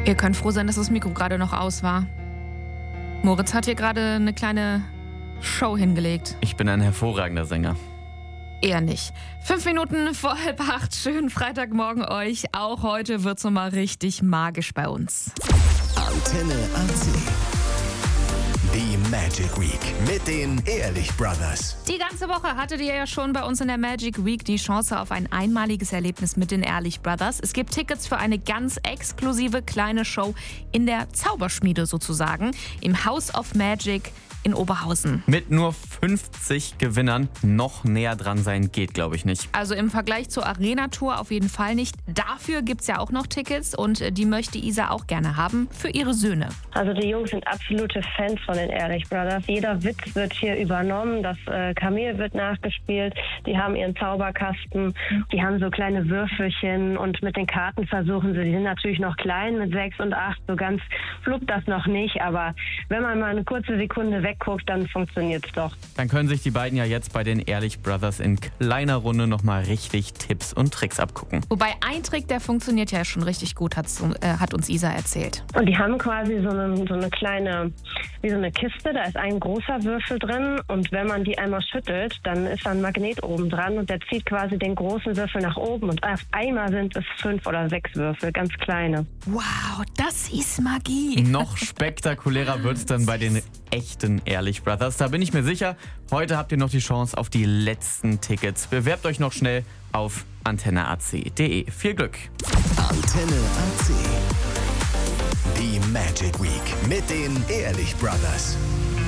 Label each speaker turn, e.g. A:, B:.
A: Ihr könnt froh sein, dass das Mikro gerade noch aus war. Moritz hat hier gerade eine kleine Show hingelegt.
B: Ich bin ein hervorragender Sänger.
A: Eher nicht. 5 Minuten vor 7:30. Schönen Freitagmorgen euch. Auch heute wird's nochmal richtig magisch bei uns.
C: Antenne AC. Die Magic Week mit den Ehrlich Brothers.
A: Die ganze Woche hattet ihr ja schon bei uns in der Magic Week die Chance auf ein einmaliges Erlebnis mit den Ehrlich Brothers. Es gibt Tickets für eine ganz exklusive kleine Show in der Zauberschmiede sozusagen, im House of Magic in Oberhausen.
B: Mit nur 50 Gewinnern noch näher dran sein geht, glaube ich nicht.
A: Also im Vergleich zur Arena-Tour auf jeden Fall nicht. Dafür gibt es ja auch noch Tickets und die möchte Isa auch gerne haben für ihre Söhne.
D: Also die Jungs sind absolute Fans von den Ehrlich Brothers. Jeder Witz wird hier übernommen, das Kamel wird nachgespielt, die haben ihren Zauberkasten, die haben so kleine Würfelchen und mit den Karten versuchen sie, die sind natürlich noch klein mit 6 und 8, so ganz fluppt das noch nicht, aber wenn man mal eine kurze Sekunde wegguckt, dann funktioniert es doch.
B: Dann können sich die beiden ja jetzt bei den Ehrlich Brothers in kleiner Runde nochmal richtig Tipps und Tricks abgucken.
A: Wobei ein Trick, der funktioniert ja schon richtig gut, hat uns Isa erzählt.
D: Und die haben quasi so eine kleine, wie so eine Kiste, da ist ein großer Würfel drin und wenn man die einmal schüttelt, dann ist da ein Magnet oben dran und der zieht quasi den großen Würfel nach oben und auf einmal sind es 5 oder 6 Würfel, ganz kleine.
A: Wow, das ist Magie.
B: Noch spektakulärer wird es dann bei den echten Ehrlich Brothers. Da bin ich mir sicher, heute habt ihr noch die Chance auf die letzten Tickets. Bewerbt euch noch schnell auf antenneac.de. Viel Glück!
C: Antenne AC. Die Magic Week mit den Ehrlich Brothers.